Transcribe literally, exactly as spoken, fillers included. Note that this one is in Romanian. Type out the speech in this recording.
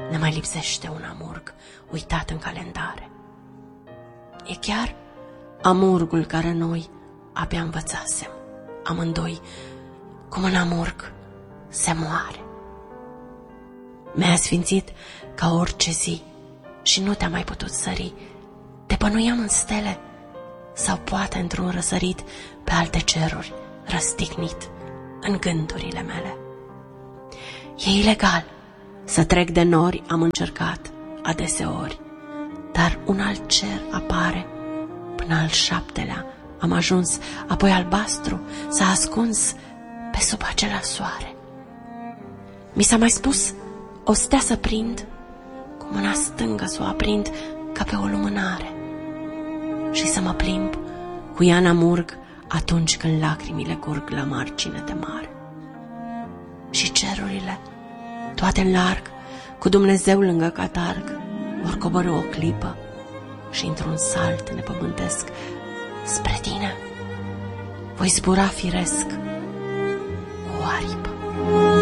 ne mai lipsește un amurg uitat în calendare. E chiar amurgul care noi abia învățasem, amândoi, cum în amurg se moare. Mi-a sfințit ca orice zi și nu te-a mai putut sări. Te bănuiam în stele sau poate într-un răsărit pe alte ceruri, răstignit în gândurile mele. E ilegal să trec de nori, am încercat adeseori, dar un alt cer apare, până al șaptelea am ajuns, apoi albastru s-a ascuns pe sub acela soare. Mi s-a mai spus o stea să prind, cu mâna stângă să o aprind ca pe o lumânare și să mă plimb cu ea în amurg atunci când lacrimile curg la margine de mare. Și cerurile, toate în larg, cu Dumnezeu lângă catarg, vor coborî o clipă și într-un salt nepământesc spre tine voi zbura firesc cu o aripă.